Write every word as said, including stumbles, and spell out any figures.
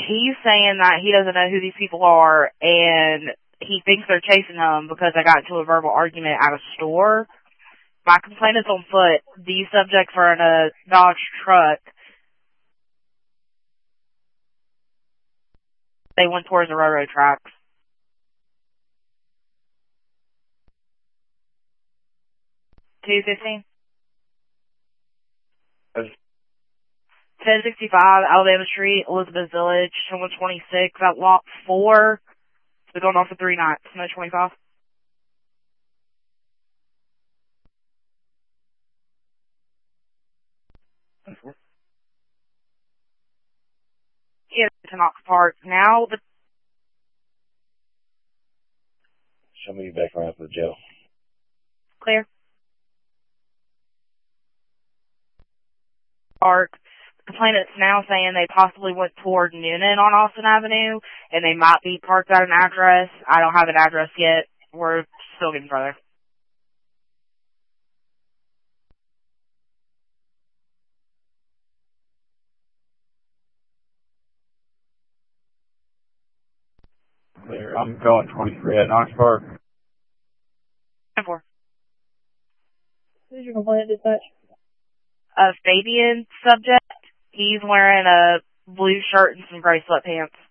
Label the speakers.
Speaker 1: he's saying that he doesn't know who these people are, and he thinks they're chasing him because they got into a verbal argument at a store. My complaint is on foot. These subjects are in a Dodge truck. They went towards the railroad tracks. two fifteen? ten sixty-five Alabama Street, Elizabeth Village, one twenty-six at lot four. They're going on for three nights. No twenty-five. Yeah, to Knox Park. Now, the
Speaker 2: Show me your background for the jail.
Speaker 1: clear. Park. The complainant's now saying they possibly went toward Noonan on Austin Avenue, and they might be parked at an address. I don't have an address yet. We're still getting further.
Speaker 2: Clear. I'm going twenty-three at Knox Park.
Speaker 1: ten four.
Speaker 3: Who's your complaint dispatch?
Speaker 1: A Fabian subject. He's wearing a blue shirt and some gray sweatpants.